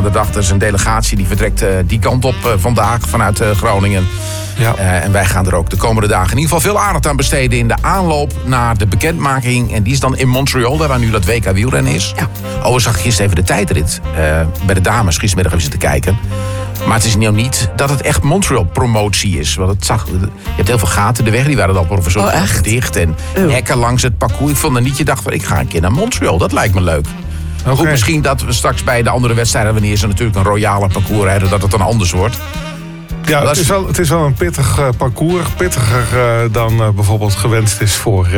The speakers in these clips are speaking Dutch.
aanstaande dag. Er is een delegatie die vertrekt die kant op vandaag vanuit Groningen. Ja. En wij gaan er ook de komende dagen in ieder geval veel aandacht aan besteden in de aanloop naar de bekendmaking. En die is dan in Montreal, waar nu dat WK wielrennen is. Ja. Oh, we zag gisteren even de tijdrit bij de dames. Gistermiddag even zitten kijken. Maar het is nou niet dat het echt Montreal-promotie is. Want je hebt heel veel gaten. De weg die waren al professioneel dicht. En hekken langs het parcours. Ik vond een liedje, dacht van, ik ga een keer naar Montreal. Dat lijkt me leuk. Okay. Goed, misschien dat we straks bij de andere wedstrijden, wanneer ze natuurlijk een royale parcours rijden, dat het dan anders wordt. Ja, het is wel een pittig parcours. Pittiger dan bijvoorbeeld gewenst is voor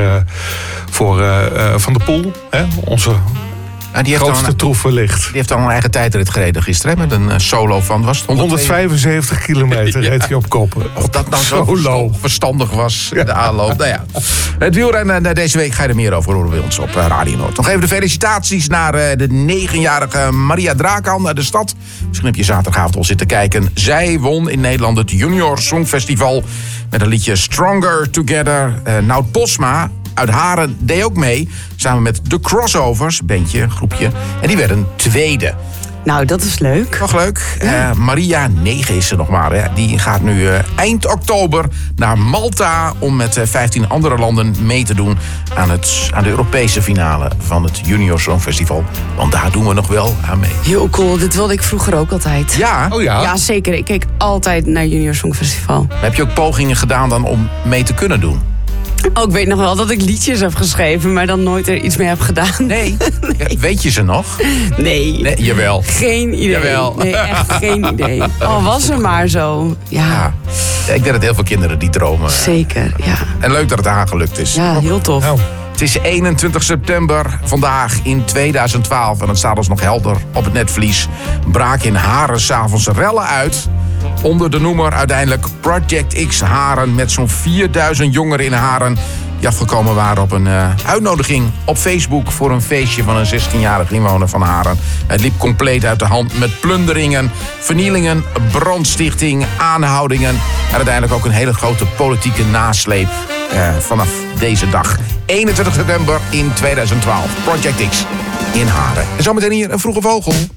Van der Poel. Hè? Onze grootste troef wellicht. Die heeft al een eigen tijdrit gereden gisteren. Met een solo van, was het 175 kilometer reed hij op kop. Of dat nou zo verstandig was in de aanloop. Nou ja. Het wielrennen deze week ga je er meer over horen bij ons op Radio Noord. Nog even de felicitaties naar de 9-jarige Maria Drakan uit de stad. Misschien heb je zaterdagavond al zitten kijken. Zij won in Nederland het Junior Songfestival met een liedje Stronger Together. Nout Posma uit Haren deed ook mee. Samen met de Crossovers, bandje, groepje. En die werden tweede. Nou, dat is leuk. Nog leuk. Ja. Maria, 9 is ze nog maar. Hè. Die gaat nu eind oktober naar Malta om met 15 andere landen mee te doen aan de Europese finale van het Junior Songfestival. Want daar doen we nog wel aan mee. Heel cool. Dit wilde ik vroeger ook altijd. Ja? Oh ja? Ja, zeker. Ik keek altijd naar Junior Songfestival. Heb je ook pogingen gedaan dan om mee te kunnen doen? Oh, ik weet nog wel dat ik liedjes heb geschreven, maar dan nooit er iets mee heb gedaan. Nee. Ja, weet je ze nog? Nee. Jawel. Geen idee. Jawel. Nee, echt geen idee. Oh, was er maar zo. Ja. Ik denk dat heel veel kinderen die dromen. Zeker, ja. En leuk dat het aangelukt is. Ja, heel tof. Nou. Het is 21 september, vandaag in 2012. En het staat ons nog helder op het netvlies. Braken in Haren 's avonds rellen uit. Onder de noemer uiteindelijk Project X Haren. Met zo'n 4000 jongeren in Haren. Die afgekomen waren op een uitnodiging op Facebook voor een feestje van een 16-jarige inwoner van Haren. Het liep compleet uit de hand met plunderingen, vernielingen, brandstichting, aanhoudingen. En uiteindelijk ook een hele grote politieke nasleep vanaf deze dag. 21 september in 2012. Project X in Haren. En zometeen hier een vroege vogel.